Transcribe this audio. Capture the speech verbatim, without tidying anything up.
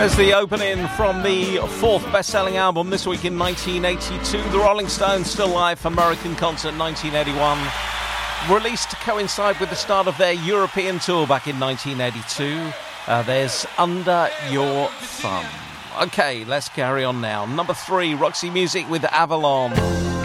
There's the opening from the fourth best-selling album this week in nineteen eighty-two. The Rolling Stones, Still Life, American Concert nineteen eighty-one. Released to coincide with the start of their European tour back in nineteen eighty-two. Uh, there's Under Your Thumb. Okay, let's carry on now. Number three, Roxy Music with Avalon.